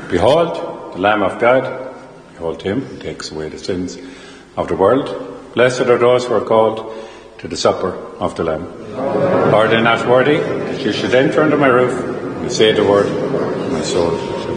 Behold, the Lamb of God. Behold him who takes away the sins of the world. Blessed are those who are called to the supper of the Lamb. Lord, I am not worthy that you should enter under my roof. When you say the word, my soul shall